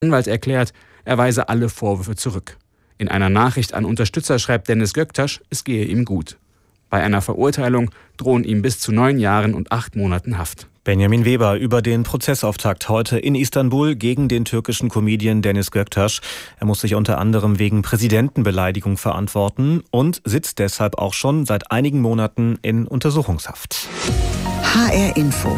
Anwalt erklärt, er weise alle Vorwürfe zurück. In einer Nachricht an Unterstützer schreibt Deniz Göktaş, es gehe ihm gut. Bei einer Verurteilung drohen ihm bis zu 9 Jahren und 8 Monaten Haft. Benjamin Weber über den Prozessauftakt heute in Istanbul gegen den türkischen Comedian Deniz Göktaş. Er muss sich unter anderem wegen Präsidentenbeleidigung verantworten und sitzt deshalb auch schon seit einigen Monaten in Untersuchungshaft. HR Info.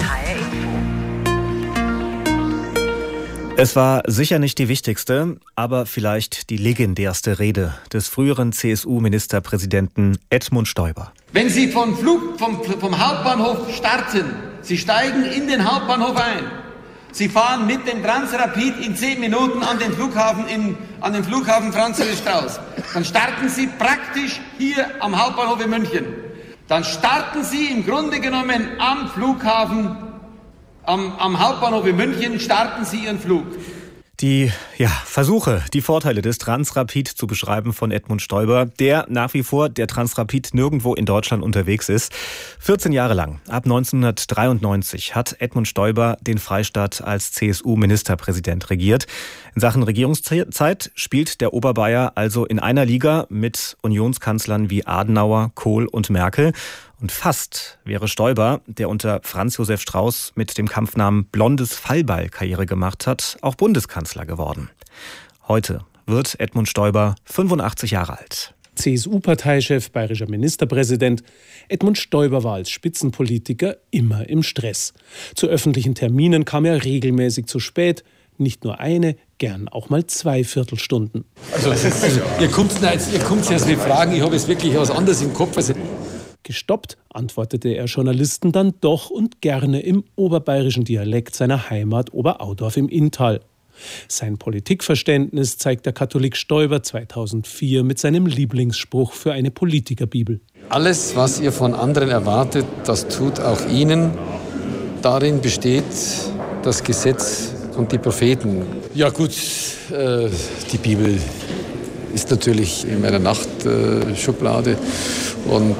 Es war sicher nicht die wichtigste, aber vielleicht die legendärste Rede des früheren CSU-Ministerpräsidenten Edmund Stoiber. Wenn Sie vom Hauptbahnhof starten, Sie steigen in den Hauptbahnhof ein, Sie fahren mit dem Transrapid in 10 Minuten an den Flughafen Franz Josef Strauß, dann starten Sie praktisch hier am Hauptbahnhof in München. Dann starten Sie im Grunde genommen am Flughafen, am Hauptbahnhof in München, starten Sie Ihren Flug. Die Versuche, die Vorteile des Transrapid zu beschreiben von Edmund Stoiber, der nach wie vor der Transrapid nirgendwo in Deutschland unterwegs ist. 14 Jahre lang, ab 1993, hat Edmund Stoiber den Freistaat als CSU-Ministerpräsident regiert. In Sachen Regierungszeit spielt der Oberbayer also in einer Liga mit Unionskanzlern wie Adenauer, Kohl und Merkel. Und fast wäre Stoiber, der unter Franz Josef Strauß mit dem Kampfnamen Blondes Fallbeil Karriere gemacht hat, auch Bundeskanzler geworden. Heute wird Edmund Stoiber 85 Jahre alt. CSU-Parteichef, bayerischer Ministerpräsident. Edmund Stoiber war als Spitzenpolitiker immer im Stress. Zu öffentlichen Terminen kam er regelmäßig zu spät. Nicht nur eine, gern auch mal 2 Viertelstunden. Ihr kommt jetzt mit Fragen, ich habe jetzt wirklich was anderes im Kopf. Gestoppt antwortete er Journalisten dann doch und gerne im oberbayerischen Dialekt seiner Heimat Oberaudorf im Inntal. Sein Politikverständnis zeigt der Katholik Stoiber 2004 mit seinem Lieblingsspruch für eine Politikerbibel. Alles, was ihr von anderen erwartet, das tut auch ihnen. Darin besteht das Gesetz und die Propheten. Ja gut, die Bibel ist natürlich in meiner Nachtschublade. Und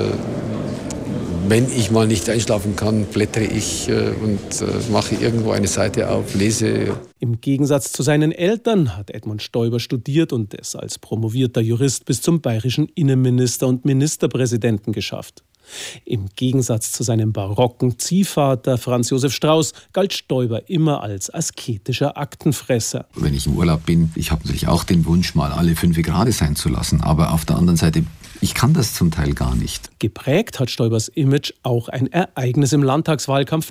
wenn ich mal nicht einschlafen kann, blättere ich und mache irgendwo eine Seite auf, lese. Im Gegensatz zu seinen Eltern hat Edmund Stoiber studiert und es als promovierter Jurist bis zum bayerischen Innenminister und Ministerpräsidenten geschafft. Im Gegensatz zu seinem barocken Ziehvater Franz Josef Strauß galt Stoiber immer als asketischer Aktenfresser. Wenn ich im Urlaub bin, ich habe natürlich auch den Wunsch, mal alle 5 gerade sein zu lassen. Aber auf der anderen Seite, ich kann das zum Teil gar nicht. Geprägt hat Stoibers Image auch ein Ereignis im Landtagswahlkampf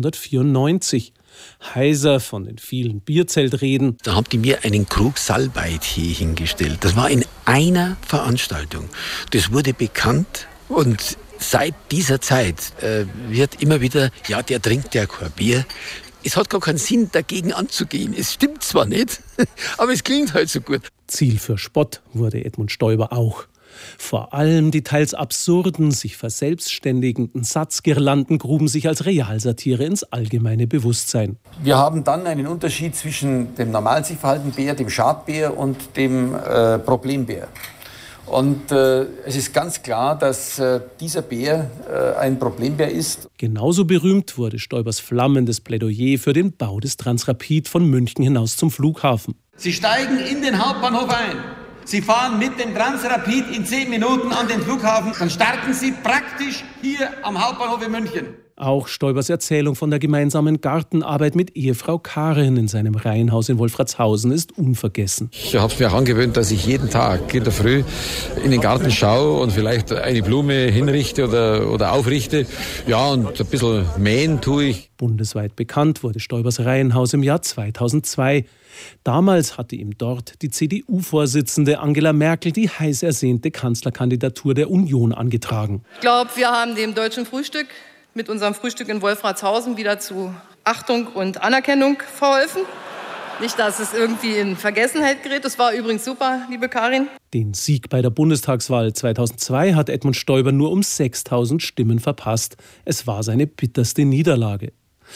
1994. Heiser von den vielen Bierzeltreden. Da haben die mir einen Krug Salbei-Tee hingestellt. Das war in einer Veranstaltung. Das wurde bekannt und seit dieser Zeit wird immer wieder, ja, der trinkt ja kein Bier. Es hat gar keinen Sinn, dagegen anzugehen. Es stimmt zwar nicht, aber es klingt halt so gut. Ziel für Spott wurde Edmund Stoiber auch. Vor allem die teils absurden, sich verselbstständigenden Satzgirlanden gruben sich als Realsatire ins allgemeine Bewusstsein. Wir haben dann einen Unterschied zwischen dem normal sich verhaltenen Bär, dem Schadbär und dem Problembär. Und es ist ganz klar, dass dieser Bär ein Problembär ist. Genauso berühmt wurde Stoibers flammendes Plädoyer für den Bau des Transrapid von München hinaus zum Flughafen. Sie steigen in den Hauptbahnhof ein. Sie fahren mit dem Transrapid in 10 Minuten an den Flughafen. Dann starten Sie praktisch hier am Hauptbahnhof in München. Auch Stoibers Erzählung von der gemeinsamen Gartenarbeit mit Ehefrau Karin in seinem Reihenhaus in Wolfratshausen ist unvergessen. Ich habe es mir auch angewöhnt, dass ich jeden Tag in der Früh in den Garten schaue und vielleicht eine Blume hinrichte oder aufrichte. Ja, und ein bisschen mähen tue ich. Bundesweit bekannt wurde Stoibers Reihenhaus im Jahr 2002. Damals hatte ihm dort die CDU-Vorsitzende Angela Merkel die heiß ersehnte Kanzlerkandidatur der Union angetragen. Ich glaube, wir haben dem deutschen Frühstück mit unserem Frühstück in Wolfratshausen wieder zu Achtung und Anerkennung verholfen. Nicht, dass es irgendwie in Vergessenheit gerät. Das war übrigens super, liebe Karin. Den Sieg bei der Bundestagswahl 2002 hat Edmund Stoiber nur um 6.000 Stimmen verpasst. Es war seine bitterste Niederlage.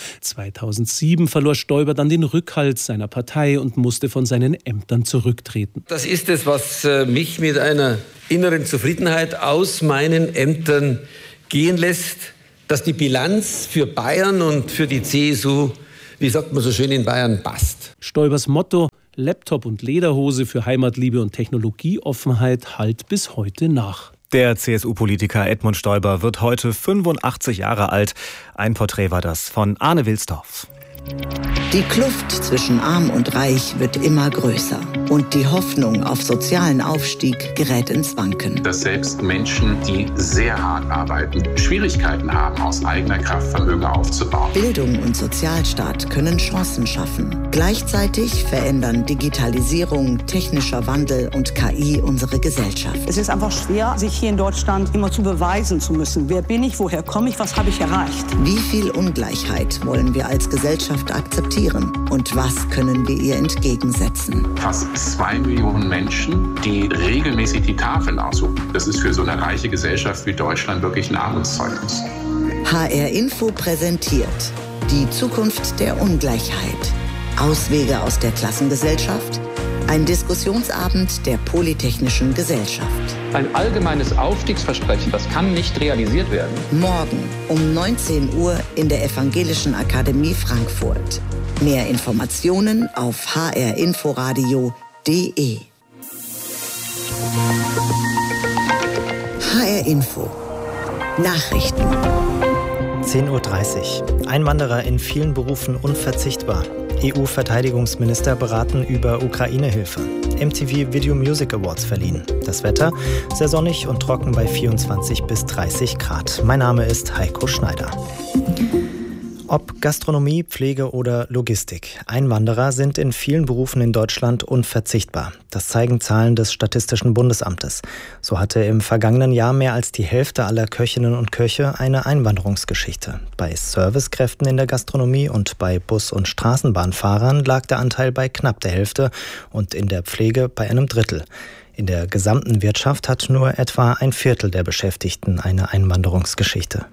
2007 verlor Stoiber dann den Rückhalt seiner Partei und musste von seinen Ämtern zurücktreten. Das ist es, was mich mit einer inneren Zufriedenheit aus meinen Ämtern gehen lässt, dass die Bilanz für Bayern und für die CSU, wie sagt man so schön in Bayern, passt. Stoibers Motto Laptop und Lederhose für Heimatliebe und Technologieoffenheit hallt bis heute nach. Der CSU-Politiker Edmund Stoiber wird heute 85 Jahre alt. Ein Porträt war das von Arne Wilsdorf. Die Kluft zwischen Arm und Reich wird immer größer. Und die Hoffnung auf sozialen Aufstieg gerät ins Wanken. Dass selbst Menschen, die sehr hart arbeiten, Schwierigkeiten haben, aus eigener Kraft Vermögen aufzubauen. Bildung und Sozialstaat können Chancen schaffen. Gleichzeitig verändern Digitalisierung, technischer Wandel und KI unsere Gesellschaft. Es ist einfach schwer, sich hier in Deutschland immer zu beweisen zu müssen. Wer bin ich, woher komme ich, was habe ich erreicht? Wie viel Ungleichheit wollen wir als Gesellschaft akzeptieren? Und was können wir ihr entgegensetzen? Fast 2 Millionen Menschen, die regelmäßig die Tafeln aussuchen. Das ist für so eine reiche Gesellschaft wie Deutschland wirklich ein Armutszeugnis. HR Info präsentiert die Zukunft der Ungleichheit. Auswege aus der Klassengesellschaft? Ein Diskussionsabend der Polytechnischen Gesellschaft. Ein allgemeines Aufstiegsversprechen, das kann nicht realisiert werden. Morgen um 19 Uhr in der Evangelischen Akademie Frankfurt. Mehr Informationen auf hrinforadio.de. HR Info. Nachrichten. 10:30 Uhr. Einwanderer in vielen Berufen unverzichtbar. EU-Verteidigungsminister beraten über Ukraine-Hilfe. MTV Video Music Awards verliehen. Das Wetter sehr sonnig und trocken bei 24 bis 30 Grad. Mein Name ist Heiko Schneider. Ob Gastronomie, Pflege oder Logistik. Einwanderer sind in vielen Berufen in Deutschland unverzichtbar. Das zeigen Zahlen des Statistischen Bundesamtes. So hatte im vergangenen Jahr mehr als die Hälfte aller Köchinnen und Köche eine Einwanderungsgeschichte. Bei Servicekräften in der Gastronomie und bei Bus- und Straßenbahnfahrern lag der Anteil bei knapp der Hälfte und in der Pflege bei einem Drittel. In der gesamten Wirtschaft hat nur etwa ein Viertel der Beschäftigten eine Einwanderungsgeschichte.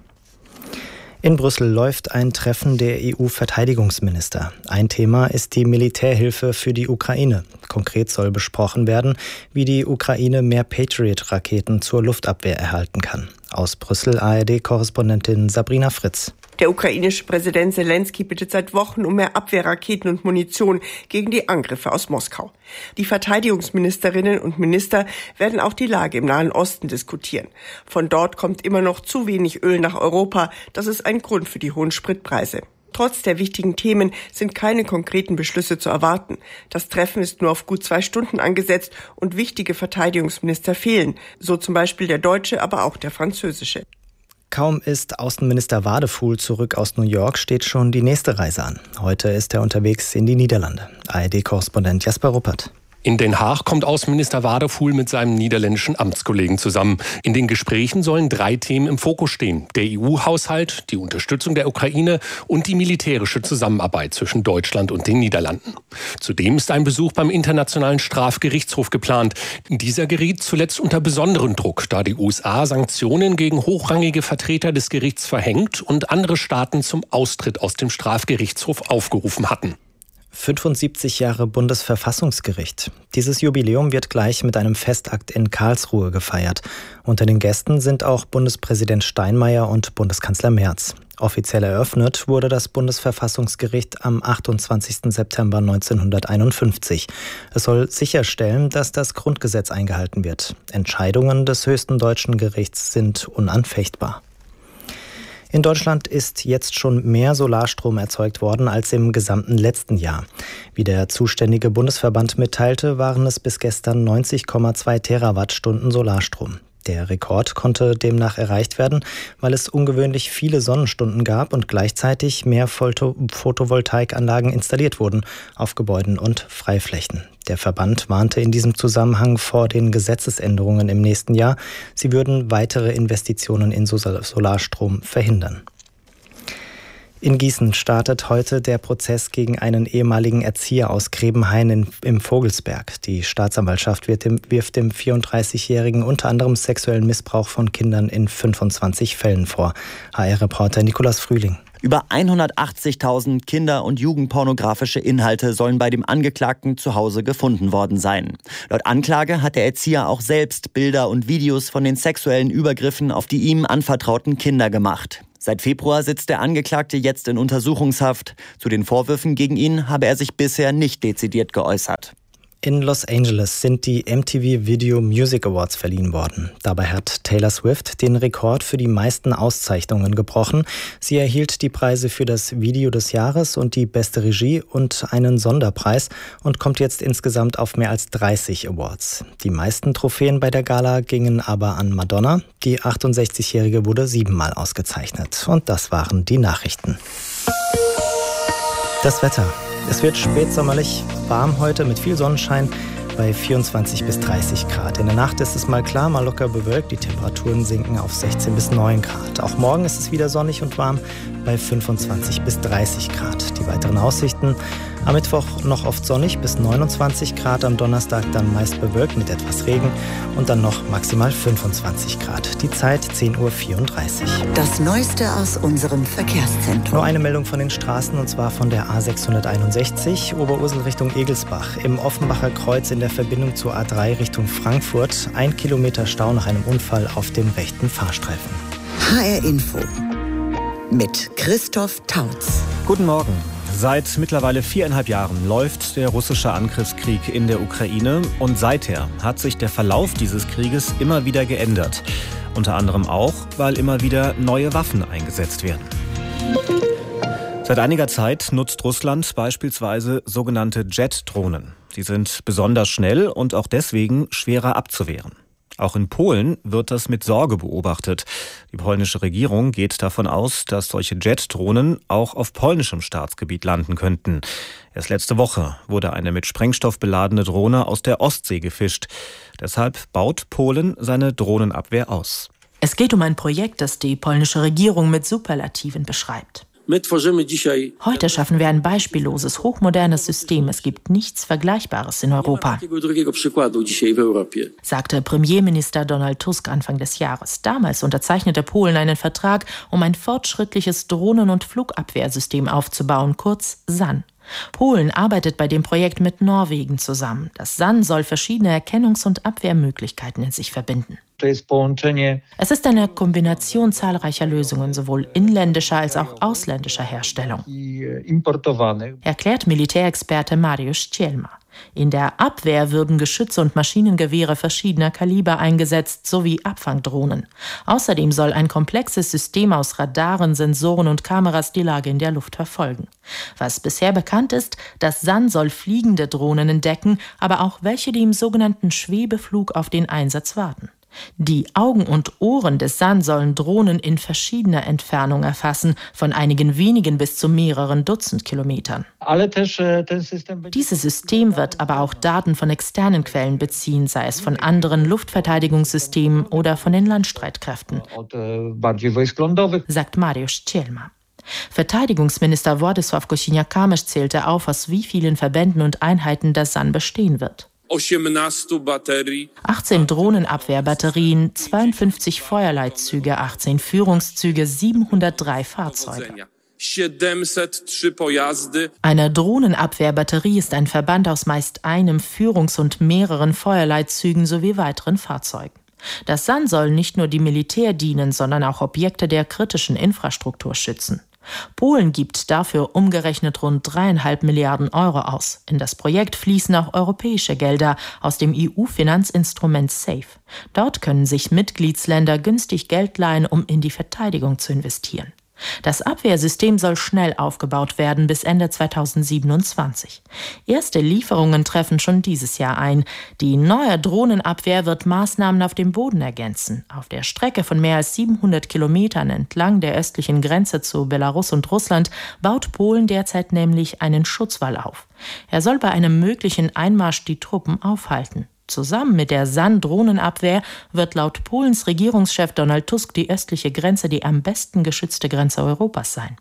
In Brüssel läuft ein Treffen der EU-Verteidigungsminister. Ein Thema ist die Militärhilfe für die Ukraine. Konkret soll besprochen werden, wie die Ukraine mehr Patriot-Raketen zur Luftabwehr erhalten kann. Aus Brüssel ARD-Korrespondentin Sabrina Fritz. Der ukrainische Präsident Zelensky bittet seit Wochen um mehr Abwehrraketen und Munition gegen die Angriffe aus Moskau. Die Verteidigungsministerinnen und Minister werden auch die Lage im Nahen Osten diskutieren. Von dort kommt immer noch zu wenig Öl nach Europa. Das ist ein Grund für die hohen Spritpreise. Trotz der wichtigen Themen sind keine konkreten Beschlüsse zu erwarten. Das Treffen ist nur auf gut 2 Stunden angesetzt und wichtige Verteidigungsminister fehlen. So zum Beispiel der deutsche, aber auch der französische. Kaum ist Außenminister Wadefuhl zurück aus New York, steht schon die nächste Reise an. Heute ist er unterwegs in die Niederlande. ARD-Korrespondent Jasper Ruppert. In Den Haag kommt Außenminister Wadefuhl mit seinem niederländischen Amtskollegen zusammen. In den Gesprächen sollen 3 Themen im Fokus stehen. Der EU-Haushalt, die Unterstützung der Ukraine und die militärische Zusammenarbeit zwischen Deutschland und den Niederlanden. Zudem ist ein Besuch beim Internationalen Strafgerichtshof geplant. Dieser geriet zuletzt unter besonderen Druck, da die USA Sanktionen gegen hochrangige Vertreter des Gerichts verhängt und andere Staaten zum Austritt aus dem Strafgerichtshof aufgerufen hatten. 75 Jahre Bundesverfassungsgericht. Dieses Jubiläum wird gleich mit einem Festakt in Karlsruhe gefeiert. Unter den Gästen sind auch Bundespräsident Steinmeier und Bundeskanzler Merz. Offiziell eröffnet wurde das Bundesverfassungsgericht am 28. September 1951. Es soll sicherstellen, dass das Grundgesetz eingehalten wird. Entscheidungen des höchsten deutschen Gerichts sind unanfechtbar. In Deutschland ist jetzt schon mehr Solarstrom erzeugt worden als im gesamten letzten Jahr. Wie der zuständige Bundesverband mitteilte, waren es bis gestern 90,2 Terawattstunden Solarstrom. Der Rekord konnte demnach erreicht werden, weil es ungewöhnlich viele Sonnenstunden gab und gleichzeitig mehr Photovoltaikanlagen installiert wurden auf Gebäuden und Freiflächen. Der Verband warnte in diesem Zusammenhang vor den Gesetzesänderungen im nächsten Jahr. Sie würden weitere Investitionen in Solarstrom verhindern. In Gießen startet heute der Prozess gegen einen ehemaligen Erzieher aus Grebenhain im Vogelsberg. Die Staatsanwaltschaft wirft dem 34-Jährigen unter anderem sexuellen Missbrauch von Kindern in 25 Fällen vor. HR-Reporter Nikolaus Frühling. Über 180.000 kinder- und jugendpornografische Inhalte sollen bei dem Angeklagten zu Hause gefunden worden sein. Laut Anklage hat der Erzieher auch selbst Bilder und Videos von den sexuellen Übergriffen auf die ihm anvertrauten Kinder gemacht. Seit Februar sitzt der Angeklagte jetzt in Untersuchungshaft. Zu den Vorwürfen gegen ihn habe er sich bisher nicht dezidiert geäußert. In Los Angeles sind die MTV Video Music Awards verliehen worden. Dabei hat Taylor Swift den Rekord für die meisten Auszeichnungen gebrochen. Sie erhielt die Preise für das Video des Jahres und die beste Regie und einen Sonderpreis und kommt jetzt insgesamt auf mehr als 30 Awards. Die meisten Trophäen bei der Gala gingen aber an Madonna. Die 68-Jährige wurde 7-mal ausgezeichnet. Und das waren die Nachrichten. Das Wetter. Es wird spätsommerlich warm heute mit viel Sonnenschein bei 24 bis 30 Grad. In der Nacht ist es mal klar, mal locker bewölkt. Die Temperaturen sinken auf 16 bis 9 Grad. Auch morgen ist es wieder sonnig und warm bei 25 bis 30 Grad. Die weiteren Aussichten: am Mittwoch noch oft sonnig bis 29 Grad, am Donnerstag dann meist bewölkt mit etwas Regen und dann noch maximal 25 Grad. Die Zeit 10:34 Uhr. Das Neueste aus unserem Verkehrszentrum. Nur eine Meldung von den Straßen, und zwar von der A661 Oberursel Richtung Egelsbach. Im Offenbacher Kreuz in der Verbindung zur A3 Richtung Frankfurt 1 Kilometer Stau nach einem Unfall auf dem rechten Fahrstreifen. HR Info mit Christoph Tautz. Guten Morgen. Seit mittlerweile 4,5 Jahren läuft der russische Angriffskrieg in der Ukraine und seither hat sich der Verlauf dieses Krieges immer wieder geändert. Unter anderem auch, weil immer wieder neue Waffen eingesetzt werden. Seit einiger Zeit nutzt Russland beispielsweise sogenannte Jet-Drohnen. Sie sind besonders schnell und auch deswegen schwerer abzuwehren. Auch in Polen wird das mit Sorge beobachtet. Die polnische Regierung geht davon aus, dass solche Jet-Drohnen auch auf polnischem Staatsgebiet landen könnten. Erst letzte Woche wurde eine mit Sprengstoff beladene Drohne aus der Ostsee gefischt. Deshalb baut Polen seine Drohnenabwehr aus. Es geht um ein Projekt, das die polnische Regierung mit Superlativen beschreibt. Heute schaffen wir ein beispielloses, hochmodernes System. Es gibt nichts Vergleichbares in Europa, sagte Premierminister Donald Tusk Anfang des Jahres. Damals unterzeichnete Polen einen Vertrag, um ein fortschrittliches Drohnen- und Flugabwehrsystem aufzubauen, kurz SAN. Polen arbeitet bei dem Projekt mit Norwegen zusammen. Das SAN soll verschiedene Erkennungs- und Abwehrmöglichkeiten in sich verbinden. Es ist eine Kombination zahlreicher Lösungen, sowohl inländischer als auch ausländischer Herstellung, erklärt Militärexperte Mariusz Cielma. In der Abwehr würden Geschütze und Maschinengewehre verschiedener Kaliber eingesetzt, sowie Abfangdrohnen. Außerdem soll ein komplexes System aus Radaren, Sensoren und Kameras die Lage in der Luft verfolgen. Was bisher bekannt ist, das SAN soll fliegende Drohnen entdecken, aber auch welche, die im sogenannten Schwebeflug auf den Einsatz warten. Die Augen und Ohren des SAN sollen Drohnen in verschiedener Entfernung erfassen, von einigen wenigen bis zu mehreren Dutzend Kilometern. Dieses System wird aber auch Daten von externen Quellen beziehen, sei es von anderen Luftverteidigungssystemen oder von den Landstreitkräften, sagt Mariusz Cielma. Verteidigungsminister Władysław Kosiniak-Kamysz zählte auf, aus wie vielen Verbänden und Einheiten das SAN bestehen wird. 18 Drohnenabwehrbatterien, 52 Feuerleitzüge, 18 Führungszüge, 703 Fahrzeuge. Eine Drohnenabwehrbatterie ist ein Verband aus meist einem Führungs- und mehreren Feuerleitzügen sowie weiteren Fahrzeugen. Das SAN soll nicht nur dem Militär dienen, sondern auch Objekte der kritischen Infrastruktur schützen. Polen gibt dafür umgerechnet rund 3,5 Milliarden Euro aus. In das Projekt fließen auch europäische Gelder aus dem EU-Finanzinstrument SAFE. Dort können sich Mitgliedsländer günstig Geld leihen, um in die Verteidigung zu investieren. Das Abwehrsystem soll schnell aufgebaut werden bis Ende 2027. Erste Lieferungen treffen schon dieses Jahr ein. Die neue Drohnenabwehr wird Maßnahmen auf dem Boden ergänzen. Auf der Strecke von mehr als 700 Kilometern entlang der östlichen Grenze zu Belarus und Russland baut Polen derzeit nämlich einen Schutzwall auf. Er soll bei einem möglichen Einmarsch die Truppen aufhalten. Zusammen mit der SAN-Drohnenabwehr wird laut Polens Regierungschef Donald Tusk die östliche Grenze die am besten geschützte Grenze Europas sein.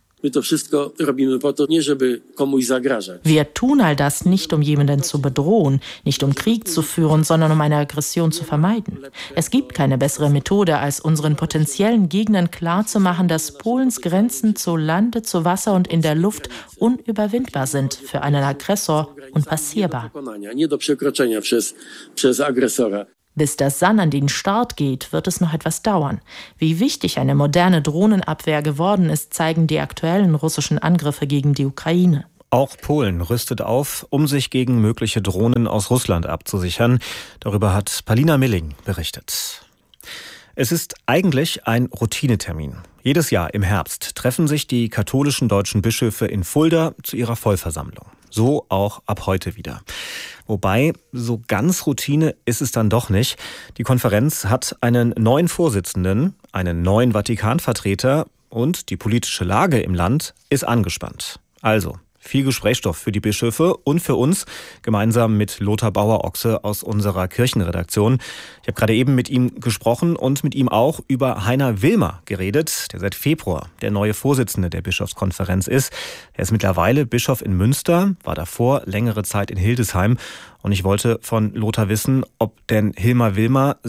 Wir tun all das nicht, um jemanden zu bedrohen, nicht um Krieg zu führen, sondern um eine Aggression zu vermeiden. Es gibt keine bessere Methode, als unseren potenziellen Gegnern klarzumachen, dass Polens Grenzen zu Lande, zu Wasser und in der Luft unüberwindbar sind für einen Aggressor und passierbar. Bis das San an den Start geht, wird es noch etwas dauern. Wie wichtig eine moderne Drohnenabwehr geworden ist, zeigen die aktuellen russischen Angriffe gegen die Ukraine. Auch Polen rüstet auf, um sich gegen mögliche Drohnen aus Russland abzusichern. Darüber hat Palina Milling berichtet. Es ist eigentlich ein Routinetermin. Jedes Jahr im Herbst treffen sich die katholischen deutschen Bischöfe in Fulda zu ihrer Vollversammlung. So auch ab heute wieder. Wobei, so ganz Routine ist es dann doch nicht. Die Konferenz hat einen neuen Vorsitzenden, einen neuen Vatikanvertreter und die politische Lage im Land ist angespannt. Also viel Gesprächsstoff für die Bischöfe und für uns, gemeinsam mit Lothar Bauer-Ochse aus unserer Kirchenredaktion. Ich habe gerade eben mit ihm gesprochen und mit ihm auch über Heiner Wilmer geredet, der seit Februar der neue Vorsitzende der Bischofskonferenz ist. Er ist mittlerweile Bischof in Münster, war davor längere Zeit in Hildesheim. Und ich wollte von Lothar wissen, ob denn Heiner Wilmer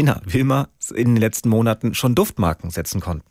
in den letzten Monaten schon Duftmarken setzen konnte.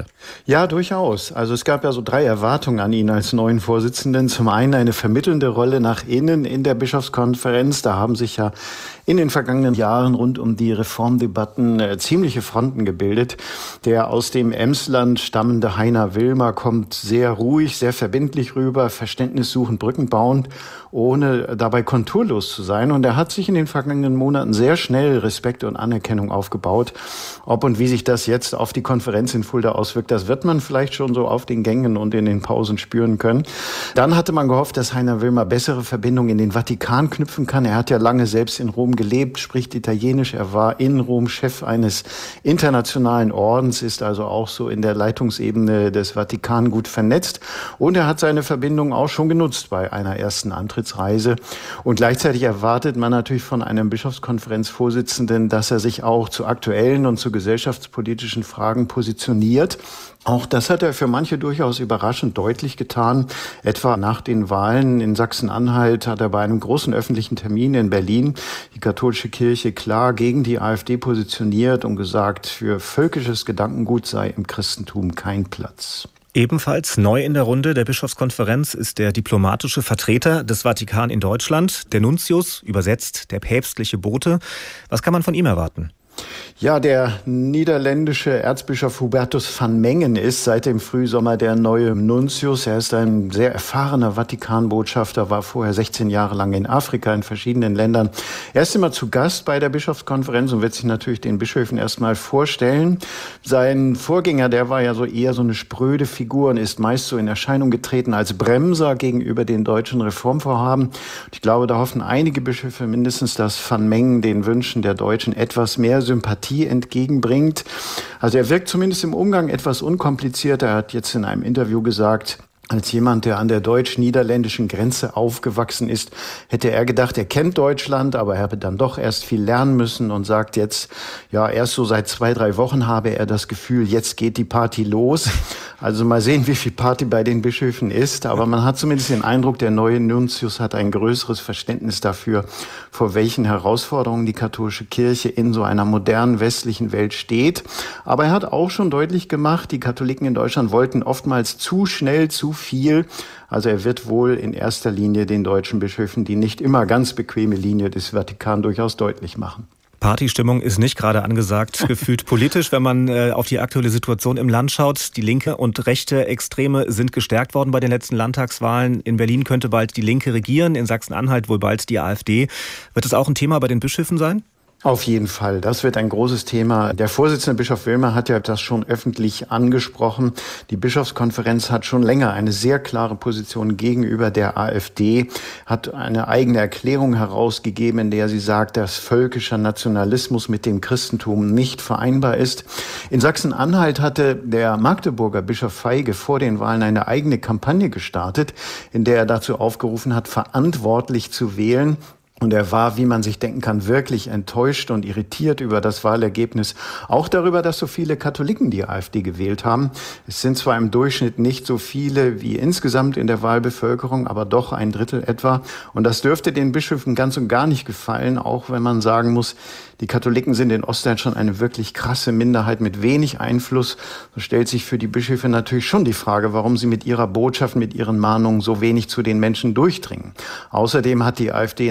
Ja, durchaus. Also es gab ja so 3 Erwartungen an ihn als neuen Vorsitzenden. Zum einen eine vermittelnde Rolle nach innen in der Bischofskonferenz. Da haben sich ja in den vergangenen Jahren rund um die Reformdebatten ziemliche Fronten gebildet. Der aus dem Emsland stammende Heiner Wilmer kommt sehr ruhig, sehr verbindlich rüber, verständnissuchend, brückenbauend, ohne dabei konturlos zu sein. Und er hat sich in den vergangenen Monaten sehr schnell Respekt und Anerkennung aufgebaut. Ob und wie sich das jetzt auf die Konferenz in Fulda auswirkt, das wird man vielleicht schon so auf den Gängen und in den Pausen spüren können. Dann hatte man gehofft, dass Heiner Wilmer bessere Verbindungen in den Vatikan knüpfen kann. Er hat ja lange selbst in Rom gelebt, spricht Italienisch. Er war in Rom Chef eines internationalen Ordens, ist also auch so in der Leitungsebene des Vatikan gut vernetzt. Und er hat seine Verbindung auch schon genutzt bei einer ersten Antrittsreise. Und gleichzeitig erwartet man natürlich von einem Bischofskonferenzvorsitzenden, dass er sich auch zu aktuellen und zu gesellschaftspolitischen Fragen positioniert. Auch das hat er für manche durchaus überraschend deutlich getan. Etwa nach den Wahlen in Sachsen-Anhalt hat er bei einem großen öffentlichen Termin in Berlin die katholische Kirche klar gegen die AfD positioniert und gesagt, für völkisches Gedankengut sei im Christentum kein Platz. Ebenfalls neu in der Runde der Bischofskonferenz ist der diplomatische Vertreter des Vatikan in Deutschland, der Nuntius, übersetzt der päpstliche Bote. Was kann man von ihm erwarten? Ja, der niederländische Erzbischof Hubertus van Mengen ist seit dem Frühsommer der neue Nuntius. Er ist ein sehr erfahrener Vatikanbotschafter, war vorher 16 Jahre lang in Afrika in verschiedenen Ländern. Er ist immer zu Gast bei der Bischofskonferenz und wird sich natürlich den Bischöfen erstmal vorstellen. Sein Vorgänger, der war ja eher so eine spröde Figur und ist meist so in Erscheinung getreten als Bremser gegenüber den deutschen Reformvorhaben. Und ich glaube, da hoffen einige Bischöfe mindestens, dass van Mengen den Wünschen der Deutschen etwas mehr Sympathie entgegenbringt. Also er wirkt zumindest im Umgang etwas unkompliziert. Er hat jetzt in einem Interview gesagt, als jemand, der an der deutsch-niederländischen Grenze aufgewachsen ist, hätte er gedacht, er kennt Deutschland, aber er habe dann doch erst viel lernen müssen und sagt jetzt, ja, erst so seit 2-3 Wochen habe er das Gefühl, jetzt geht die Party los. Also mal sehen, wie viel Party bei den Bischöfen ist. Aber man hat zumindest den Eindruck, der neue Nuntius hat ein größeres Verständnis dafür, vor welchen Herausforderungen die katholische Kirche in so einer modernen westlichen Welt steht. Aber er hat auch schon deutlich gemacht, die Katholiken in Deutschland wollten oftmals zu schnell zu viel. Also er wird wohl in erster Linie den deutschen Bischöfen die nicht immer ganz bequeme Linie des Vatikan durchaus deutlich machen. Partystimmung ist nicht gerade angesagt, gefühlt politisch, wenn man auf die aktuelle Situation im Land schaut. Die linke und rechte Extreme sind gestärkt worden bei den letzten Landtagswahlen. In Berlin könnte bald die Linke regieren, in Sachsen-Anhalt wohl bald die AfD. Wird es auch ein Thema bei den Bischöfen sein? Auf jeden Fall. Das wird ein großes Thema. Der Vorsitzende Bischof Wilmer hat ja das schon öffentlich angesprochen. Die Bischofskonferenz hat schon länger eine sehr klare Position gegenüber der AfD, hat eine eigene Erklärung herausgegeben, in der sie sagt, dass völkischer Nationalismus mit dem Christentum nicht vereinbar ist. In Sachsen-Anhalt hatte der Magdeburger Bischof Feige vor den Wahlen eine eigene Kampagne gestartet, in der er dazu aufgerufen hat, verantwortlich zu wählen. Und er war, wie man sich denken kann, wirklich enttäuscht und irritiert über das Wahlergebnis. Auch darüber, dass so viele Katholiken die AfD gewählt haben. Es sind zwar im Durchschnitt nicht so viele wie insgesamt in der Wahlbevölkerung, aber doch 1/3 etwa. Und das dürfte den Bischöfen ganz und gar nicht gefallen, auch wenn man sagen muss, die Katholiken sind in Ostdeutschland eine wirklich krasse Minderheit mit wenig Einfluss. So stellt sich für die Bischöfe natürlich schon die Frage, warum sie mit ihrer Botschaft, mit ihren Mahnungen so wenig zu den Menschen durchdringen. Außerdem hat die AfD in Sachsen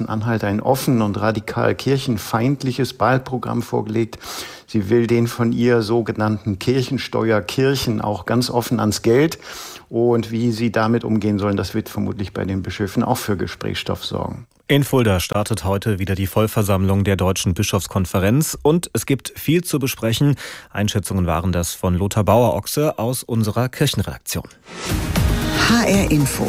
Sachsen-Anhalt ein offen und radikal kirchenfeindliches Wahlprogramm vorgelegt. Sie will den von ihr sogenannten Kirchensteuerkirchen auch ganz offen ans Geld. Und wie sie damit umgehen sollen, das wird vermutlich bei den Bischöfen auch für Gesprächsstoff sorgen. In Fulda startet heute wieder die Vollversammlung der Deutschen Bischofskonferenz und es gibt viel zu besprechen. Einschätzungen waren das von Lothar Bauer-Ochse aus unserer Kirchenredaktion. HR Info.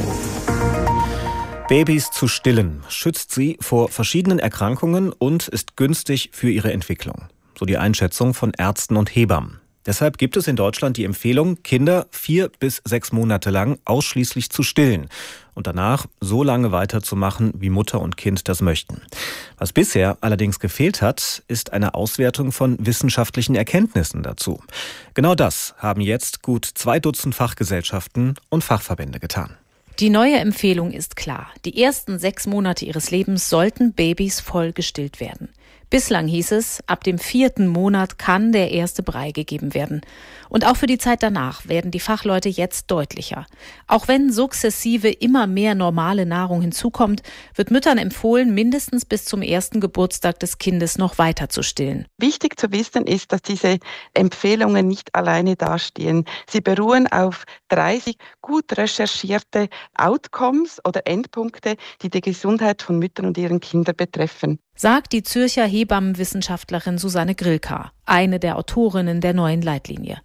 Babys zu stillen schützt sie vor verschiedenen Erkrankungen und ist günstig für ihre Entwicklung. So die Einschätzung von Ärzten und Hebammen. Deshalb gibt es in Deutschland die Empfehlung, Kinder 4 bis 6 Monate lang ausschließlich zu stillen und danach so lange weiterzumachen, wie Mutter und Kind das möchten. Was bisher allerdings gefehlt hat, ist eine Auswertung von wissenschaftlichen Erkenntnissen dazu. Genau das haben jetzt gut 2 Dutzend Fachgesellschaften und Fachverbände getan. Die neue Empfehlung ist klar. Die ersten 6 Monate ihres Lebens sollten Babys voll gestillt werden. Bislang hieß es, ab dem 4. Monat kann der erste Brei gegeben werden. Und auch für die Zeit danach werden die Fachleute jetzt deutlicher. Auch wenn sukzessive immer mehr normale Nahrung hinzukommt, wird Müttern empfohlen, mindestens bis zum ersten Geburtstag des Kindes noch weiter zu stillen. Wichtig zu wissen ist, dass diese Empfehlungen nicht alleine dastehen. Sie beruhen auf 30 gut recherchierte Outcomes oder Endpunkte, die die Gesundheit von Müttern und ihren Kindern betreffen. Sagt die Zürcher Hebammenwissenschaftlerin Susanne Grillkar, eine der Autorinnen der neuen Leitlinie.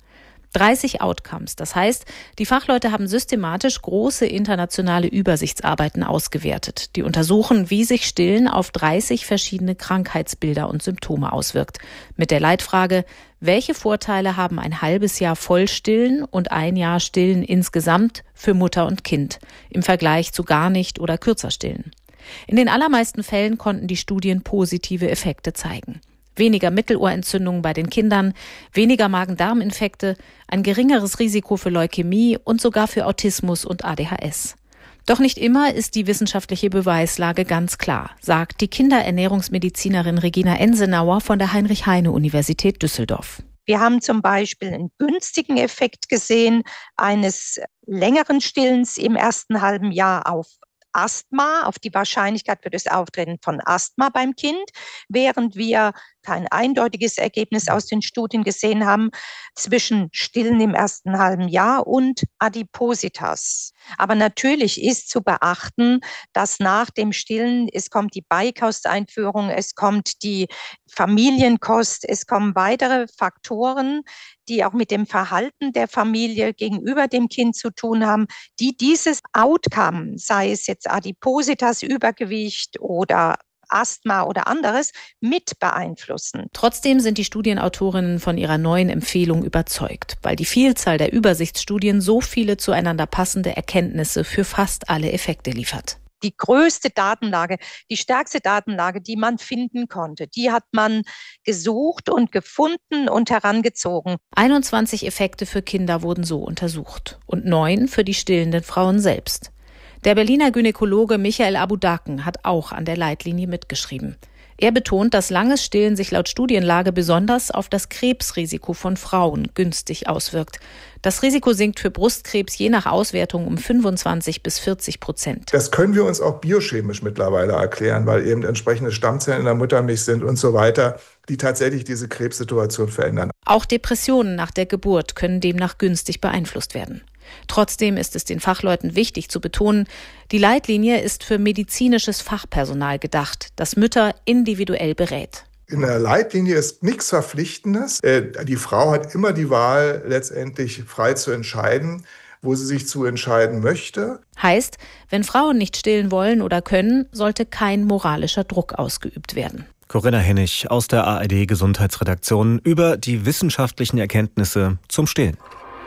30 Outcomes, das heißt, die Fachleute haben systematisch große internationale Übersichtsarbeiten ausgewertet, die untersuchen, wie sich Stillen auf 30 verschiedene Krankheitsbilder und Symptome auswirkt. Mit der Leitfrage, welche Vorteile haben ein halbes Jahr Vollstillen und 1 Jahr Stillen insgesamt für Mutter und Kind im Vergleich zu gar nicht oder kürzer Stillen? In den allermeisten Fällen konnten die Studien positive Effekte zeigen. Weniger Mittelohrentzündungen bei den Kindern, weniger Magen-Darm-Infekte, ein geringeres Risiko für Leukämie und sogar für Autismus und ADHS. Doch nicht immer ist die wissenschaftliche Beweislage ganz klar, sagt die Kinderernährungsmedizinerin Regina Ensenauer von der Heinrich-Heine-Universität Düsseldorf. Wir haben zum Beispiel einen günstigen Effekt gesehen eines längeren Stillens im ersten halben Jahr auf Asthma, auf die Wahrscheinlichkeit für das Auftreten von Asthma beim Kind, während wir kein eindeutiges Ergebnis aus den Studien gesehen haben zwischen Stillen im ersten halben Jahr und Adipositas. Aber natürlich ist zu beachten, dass nach dem Stillen, es kommt die Beikosteinführung, es kommt die Familienkost, es kommen weitere Faktoren, die auch mit dem Verhalten der Familie gegenüber dem Kind zu tun haben, die dieses Outcome, sei es jetzt Adipositas, Übergewicht oder Asthma oder anderes, mit beeinflussen. Trotzdem sind die Studienautorinnen von ihrer neuen Empfehlung überzeugt, weil die Vielzahl der Übersichtsstudien so viele zueinander passende Erkenntnisse für fast alle Effekte liefert. Die größte Datenlage, die stärkste Datenlage, die man finden konnte, die hat man gesucht und gefunden und herangezogen. 21 Effekte für Kinder wurden so untersucht und 9 für die stillenden Frauen selbst. Der Berliner Gynäkologe Michael Abudaken hat auch an der Leitlinie mitgeschrieben. Er betont, dass langes Stillen sich laut Studienlage besonders auf das Krebsrisiko von Frauen günstig auswirkt. Das Risiko sinkt für Brustkrebs je nach Auswertung um 25 bis 40%. Das können wir uns auch biochemisch mittlerweile erklären, weil eben entsprechende Stammzellen in der Muttermilch sind und so weiter, die tatsächlich diese Krebssituation verändern. Auch Depressionen nach der Geburt können demnach günstig beeinflusst werden. Trotzdem ist es den Fachleuten wichtig zu betonen, die Leitlinie ist für medizinisches Fachpersonal gedacht, das Mütter individuell berät. In der Leitlinie ist nichts Verpflichtendes. Die Frau hat immer die Wahl, letztendlich frei zu entscheiden, wo sie sich zu entscheiden möchte. Heißt, wenn Frauen nicht stillen wollen oder können, sollte kein moralischer Druck ausgeübt werden. Corinna Hennig aus der ARD Gesundheitsredaktion über die wissenschaftlichen Erkenntnisse zum Stillen.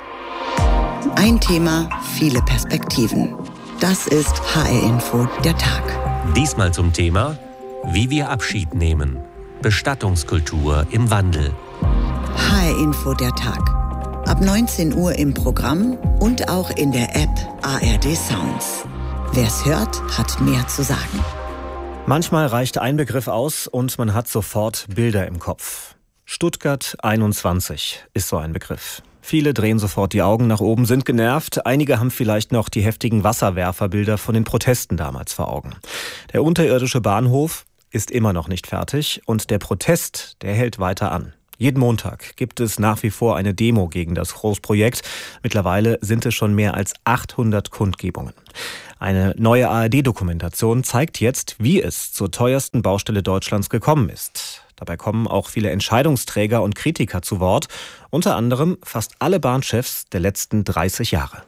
Ein Thema, viele Perspektiven. Das ist HR Info der Tag. Diesmal zum Thema, wie wir Abschied nehmen. Bestattungskultur im Wandel. HR Info der Tag. Ab 19 Uhr im Programm und auch in der App ARD Sounds. Wer's hört, hat mehr zu sagen. Manchmal reicht ein Begriff aus und man hat sofort Bilder im Kopf. Stuttgart 21 ist so ein Begriff. Viele drehen sofort die Augen nach oben, sind genervt. Einige haben vielleicht noch die heftigen Wasserwerferbilder von den Protesten damals vor Augen. Der unterirdische Bahnhof ist immer noch nicht fertig und der Protest, der hält weiter an. Jeden Montag gibt es nach wie vor eine Demo gegen das Großprojekt. Mittlerweile sind es schon mehr als 800 Kundgebungen. Eine neue ARD-Dokumentation zeigt jetzt, wie es zur teuersten Baustelle Deutschlands gekommen ist. Dabei kommen auch viele Entscheidungsträger und Kritiker zu Wort, unter anderem fast alle Bahnchefs der letzten 30 Jahre.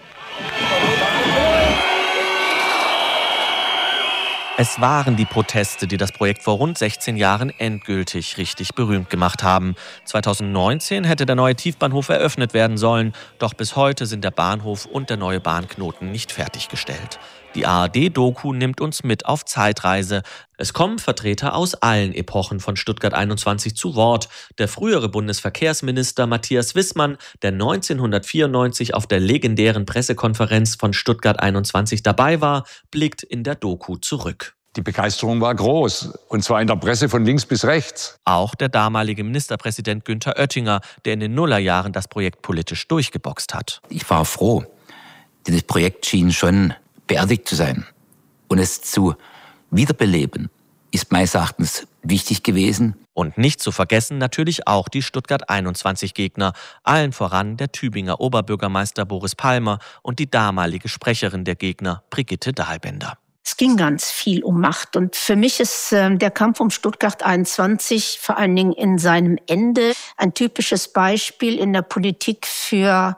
Es waren die Proteste, die das Projekt vor rund 16 Jahren endgültig richtig berühmt gemacht haben. 2019 hätte der neue Tiefbahnhof eröffnet werden sollen, doch bis heute sind der Bahnhof und der neue Bahnknoten nicht fertiggestellt. Die ARD-Doku nimmt uns mit auf Zeitreise. Es kommen Vertreter aus allen Epochen von Stuttgart 21 zu Wort. Der frühere Bundesverkehrsminister Matthias Wissmann, der 1994 auf der legendären Pressekonferenz von Stuttgart 21 dabei war, blickt in der Doku zurück. Die Begeisterung war groß, und zwar in der Presse von links bis rechts. Auch der damalige Ministerpräsident Günther Oettinger, der in den Nullerjahren das Projekt politisch durchgeboxt hat. Ich war froh, denn das Projekt schien schon beerdigt zu sein. Und es zu wiederbeleben, ist meines Erachtens wichtig gewesen. Und nicht zu vergessen natürlich auch die Stuttgart 21-Gegner, allen voran der Tübinger Oberbürgermeister Boris Palmer und die damalige Sprecherin der Gegner, Brigitte Dahlbender. Es ging ganz viel um Macht. Und für mich ist der Kampf um Stuttgart 21 vor allen Dingen in seinem Ende ein typisches Beispiel in der Politik für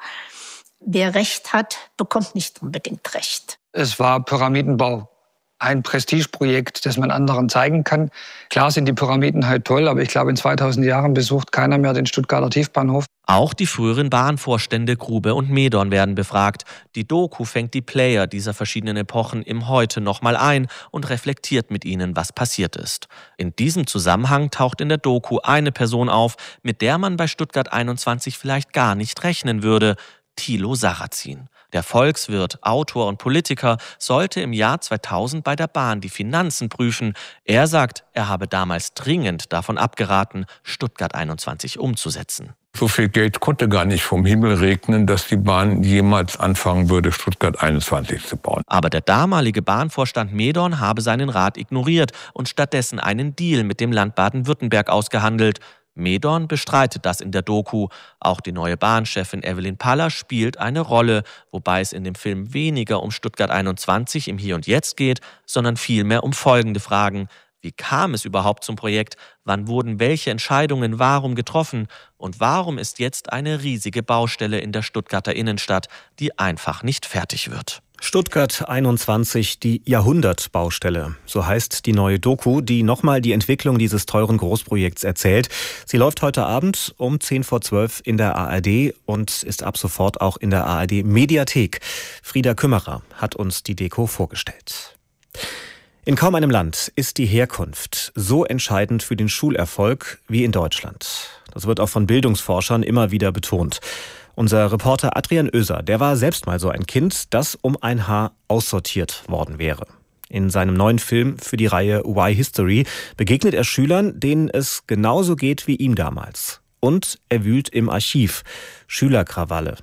wer Recht hat, bekommt nicht unbedingt Recht. Es war Pyramidenbau. Ein Prestigeprojekt, das man anderen zeigen kann. Klar sind die Pyramiden halt toll, aber ich glaube, in 2000 Jahren besucht keiner mehr den Stuttgarter Tiefbahnhof. Auch die früheren Bahnvorstände Grube und Medorn werden befragt. Die Doku fängt die Player dieser verschiedenen Epochen im Heute nochmal ein und reflektiert mit ihnen, was passiert ist. In diesem Zusammenhang taucht in der Doku eine Person auf, mit der man bei Stuttgart 21 vielleicht gar nicht rechnen würde: Thilo Sarrazin. Der Volkswirt, Autor und Politiker sollte im Jahr 2000 bei der Bahn die Finanzen prüfen. Er sagt, er habe damals dringend davon abgeraten, Stuttgart 21 umzusetzen. So viel Geld konnte gar nicht vom Himmel regnen, dass die Bahn jemals anfangen würde, Stuttgart 21 zu bauen. Aber der damalige Bahnvorstand Medorn habe seinen Rat ignoriert und stattdessen einen Deal mit dem Land Baden-Württemberg ausgehandelt. Medorn bestreitet das in der Doku. Auch die neue Bahnchefin Evelyn Paller spielt eine Rolle, wobei es in dem Film weniger um Stuttgart 21 im Hier und Jetzt geht, sondern vielmehr um folgende Fragen. Wie kam es überhaupt zum Projekt? Wann wurden welche Entscheidungen warum getroffen? Und warum ist jetzt eine riesige Baustelle in der Stuttgarter Innenstadt, die einfach nicht fertig wird? Stuttgart 21, die Jahrhundertbaustelle. So heißt die neue Doku, die nochmal die Entwicklung dieses teuren Großprojekts erzählt. Sie läuft heute Abend um 10:12 in der ARD und ist ab sofort auch in der ARD Mediathek. Frieda Kümmerer hat uns die Deko vorgestellt. In kaum einem Land ist die Herkunft so entscheidend für den Schulerfolg wie in Deutschland. Das wird auch von Bildungsforschern immer wieder betont. Unser Reporter Adrian Oeser, der war selbst mal so ein Kind, das um ein Haar aussortiert worden wäre. In seinem neuen Film für die Reihe Why History begegnet er Schülern, denen es genauso geht wie ihm damals. Und er wühlt im Archiv. Schülerkrawalle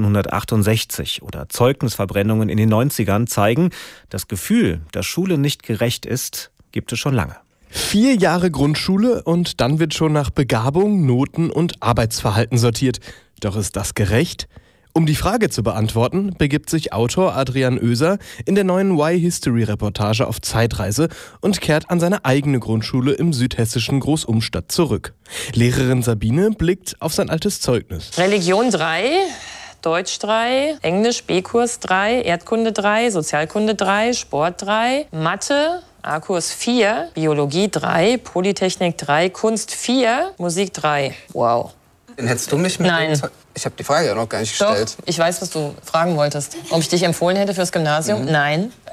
1968 oder Zeugnisverbrennungen in den 90ern zeigen, das Gefühl, dass Schule nicht gerecht ist, gibt es schon lange. 4 Jahre Grundschule und dann wird schon nach Begabung, Noten und Arbeitsverhalten sortiert. Doch ist das gerecht? Um die Frage zu beantworten, begibt sich Autor Adrian Oeser in der neuen Why History Reportage auf Zeitreise und kehrt an seine eigene Grundschule im südhessischen Großumstadt zurück. Lehrerin Sabine blickt auf sein altes Zeugnis. Religion 3, Deutsch 3, Englisch B-Kurs 3, Erdkunde 3, Sozialkunde 3, Sport 3, Mathe, A-Kurs 4, Biologie 3, Polytechnik 3, Kunst 4, Musik 3. Wow. Den hättest du mich mit? Nein. Ich habe die Frage ja noch gar nicht gestellt. Doch, ich weiß, was du fragen wolltest. Ob ich dich empfohlen hätte fürs Gymnasium? Nein.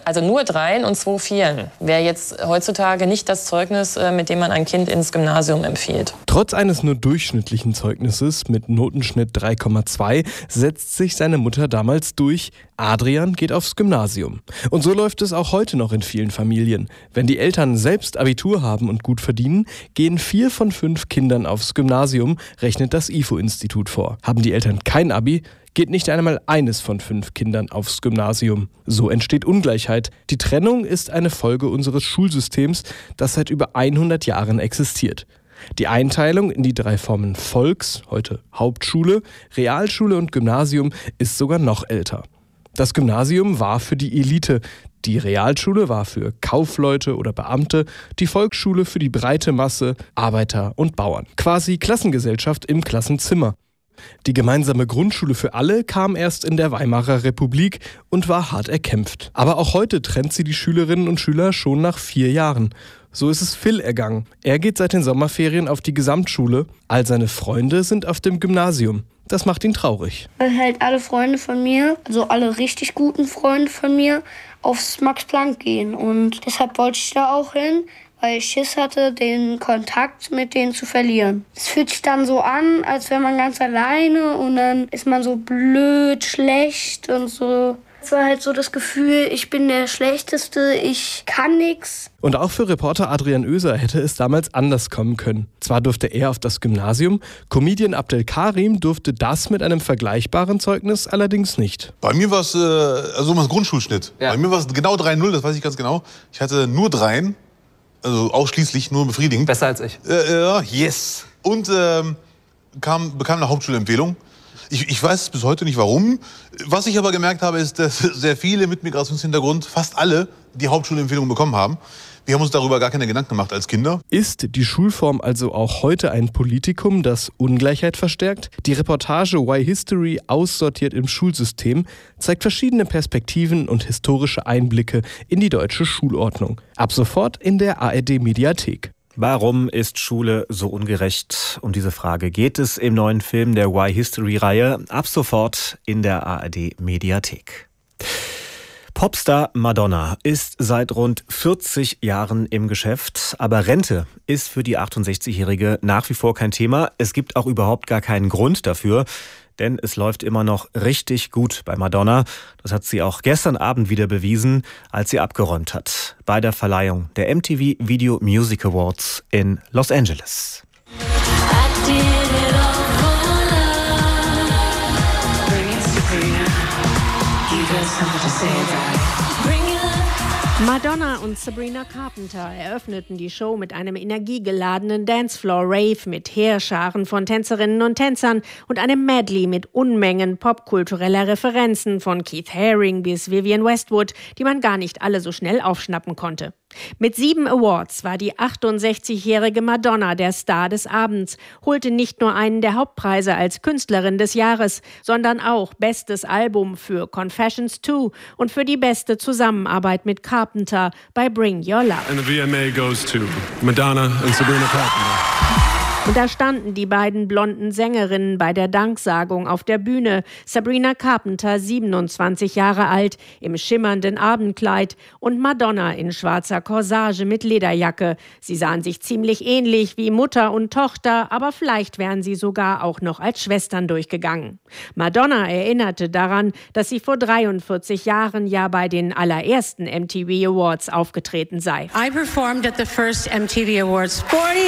Also nur 3 und 2 Vieren wäre jetzt heutzutage nicht das Zeugnis, mit dem man ein Kind ins Gymnasium empfiehlt. Trotz eines nur durchschnittlichen Zeugnisses mit Notenschnitt 3,2 setzt sich seine Mutter damals durch. Adrian geht aufs Gymnasium. Und so läuft es auch heute noch in vielen Familien. Wenn die Eltern selbst Abitur haben und gut verdienen, gehen 4 von 5 Kindern aufs Gymnasium, rechnet das IFO-Institut vor. Haben die Eltern kein Abi, geht nicht einmal eines von 5 Kindern aufs Gymnasium. So entsteht Ungleichheit. Die Trennung ist eine Folge unseres Schulsystems, das seit über 100 Jahren existiert. Die Einteilung in die 3 Formen Volks, heute Hauptschule, Realschule und Gymnasium, ist sogar noch älter. Das Gymnasium war für die Elite, die Realschule war für Kaufleute oder Beamte, die Volksschule für die breite Masse, Arbeiter und Bauern. Quasi Klassengesellschaft im Klassenzimmer. Die gemeinsame Grundschule für alle kam erst in der Weimarer Republik und war hart erkämpft. Aber auch heute trennt sie die Schülerinnen und Schüler schon nach 4 Jahren. So ist es Phil ergangen. Er geht seit den Sommerferien auf die Gesamtschule. All seine Freunde sind auf dem Gymnasium. Das macht ihn traurig. Weil halt alle Freunde von mir, also alle richtig guten Freunde von mir, aufs Max-Planck gehen. Und deshalb wollte ich da auch hin, weil ich Schiss hatte, den Kontakt mit denen zu verlieren. Es fühlt sich dann so an, als wäre man ganz alleine und dann ist man so blöd, schlecht und so. Es war halt so das Gefühl, ich bin der Schlechteste, ich kann nichts. Und auch für Reporter Adrian Oeser hätte es damals anders kommen können. Zwar durfte er auf das Gymnasium, Comedian Abdel Karim durfte das mit einem vergleichbaren Zeugnis allerdings nicht. Bei mir war es ein Grundschulschnitt. Ja. Bei mir war es genau 3,0, das weiß ich ganz genau. Ich hatte nur 3, also ausschließlich nur befriedigend. Besser als ich. Yes. Und bekam eine Hauptschulempfehlung. Ich weiß bis heute nicht warum. Was ich aber gemerkt habe, ist, dass sehr viele mit Migrationshintergrund, fast alle, die Hauptschulempfehlungen bekommen haben. Wir haben uns darüber gar keine Gedanken gemacht als Kinder. Ist die Schulform also auch heute ein Politikum, das Ungleichheit verstärkt? Die Reportage Why History aussortiert im Schulsystem zeigt verschiedene Perspektiven und historische Einblicke in die deutsche Schulordnung. Ab sofort in der ARD-Mediathek. Warum ist Schule so ungerecht? Um diese Frage geht es im neuen Film der Why History-Reihe. Ab sofort in der ARD-Mediathek. Popstar Madonna ist seit rund 40 Jahren im Geschäft, aber Rente ist für die 68-Jährige nach wie vor kein Thema. Es gibt auch überhaupt gar keinen Grund dafür, denn es läuft immer noch richtig gut bei Madonna. Das hat sie auch gestern Abend wieder bewiesen, als sie abgeräumt hat bei der Verleihung der MTV Video Music Awards in Los Angeles. Madonna und Sabrina Carpenter eröffneten die Show mit einem energiegeladenen Dancefloor-Rave mit Heerscharen von Tänzerinnen und Tänzern und einem Medley mit Unmengen popkultureller Referenzen von Keith Haring bis Vivienne Westwood, die man gar nicht alle so schnell aufschnappen konnte. Mit 7 Awards war die 68-jährige Madonna der Star des Abends, holte nicht nur einen der Hauptpreise als Künstlerin des Jahres, sondern auch Bestes Album für Confessions 2 und für die beste Zusammenarbeit mit Carpenter bei Bring Your Love. And the VMA goes to Madonna and Sabrina Carpenter. Und da standen die beiden blonden Sängerinnen bei der Danksagung auf der Bühne. Sabrina Carpenter, 27 Jahre alt, im schimmernden Abendkleid und Madonna in schwarzer Corsage mit Lederjacke. Sie sahen sich ziemlich ähnlich wie Mutter und Tochter, aber vielleicht wären sie sogar auch noch als Schwestern durchgegangen. Madonna erinnerte daran, dass sie vor 43 Jahren ja bei den allerersten MTV Awards aufgetreten sei. I performed at the first MTV Awards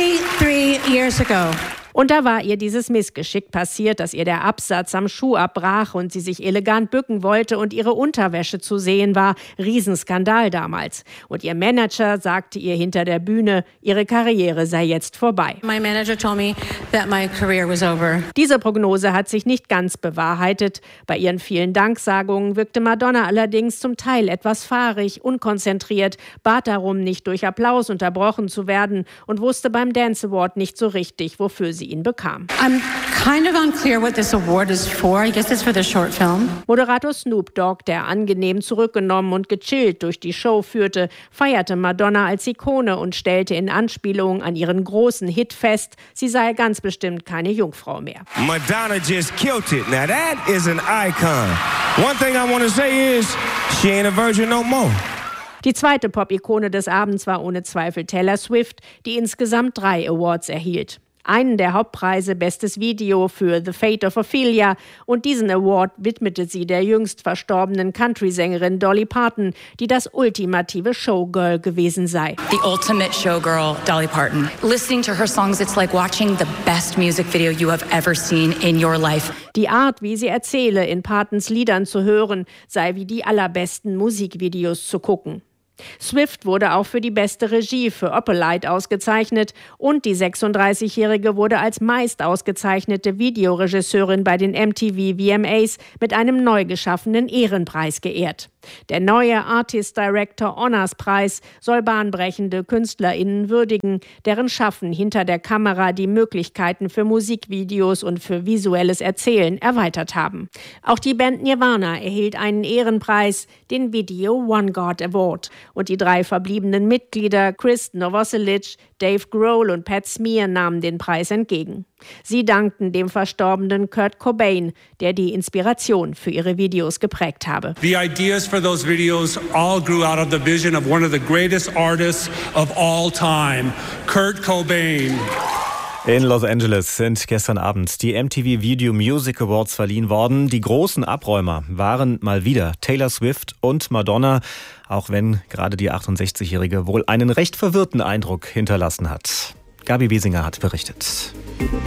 43 years ago. Und da war ihr dieses Missgeschick passiert, dass ihr der Absatz am Schuh abbrach und sie sich elegant bücken wollte und ihre Unterwäsche zu sehen war. Riesenskandal damals. Und ihr Manager sagte ihr hinter der Bühne, ihre Karriere sei jetzt vorbei. My manager told me that my career was over. Diese Prognose hat sich nicht ganz bewahrheitet. Bei ihren vielen Danksagungen wirkte Madonna allerdings zum Teil etwas fahrig, unkonzentriert, bat darum, nicht durch Applaus unterbrochen zu werden und wusste beim Dance Award nicht so richtig, wofür sie ihn bekam. I'm kind of unclear what this award is for. I guess it's for the short film. Moderator Snoop Dogg, der angenehm zurückgenommen und gechillt durch die Show führte, feierte Madonna als Ikone und stellte in Anspielung an ihren großen Hit fest, sie sei ganz bestimmt keine Jungfrau mehr. Madonna just killed it. Now that is an icon. One thing I want to say is she ain't a virgin no more. Die zweite Pop-Ikone des Abends war ohne Zweifel Taylor Swift, die insgesamt 3 Awards erhielt. Einen der Hauptpreise Bestes Video für The Fate of Ophelia und diesen Award widmete sie der jüngst verstorbenen Country-Sängerin Dolly Parton, die das ultimative Showgirl gewesen sei. The ultimate showgirl, Dolly Parton. Listening to her songs, it's like watching the best music video you have ever seen in your life. Die Art, wie sie erzähle, in Partons Liedern zu hören, sei wie die allerbesten Musikvideos zu gucken. Swift wurde auch für die beste Regie für Opalite ausgezeichnet und die 36-Jährige wurde als meist ausgezeichnete Videoregisseurin bei den MTV VMAs mit einem neu geschaffenen Ehrenpreis geehrt. Der neue Artist Director Honors Preis soll bahnbrechende KünstlerInnen würdigen, deren Schaffen hinter der Kamera die Möglichkeiten für Musikvideos und für visuelles Erzählen erweitert haben. Auch die Band Nirvana erhielt einen Ehrenpreis, den Video One God Award. Und die 3 verbliebenen Mitglieder Chris Novoselic, Dave Grohl und Pat Smear nahmen den Preis entgegen. Sie dankten dem verstorbenen Kurt Cobain, der die Inspiration für ihre Videos geprägt habe. The ideas for those videos all grew out of the vision of one of the greatest artists of all time, Kurt Cobain. In Los Angeles sind gestern Abend die MTV Video Music Awards verliehen worden. Die großen Abräumer waren mal wieder Taylor Swift und Madonna, auch wenn gerade die 68-Jährige wohl einen recht verwirrten Eindruck hinterlassen hat. Gabi Wiesinger hat berichtet.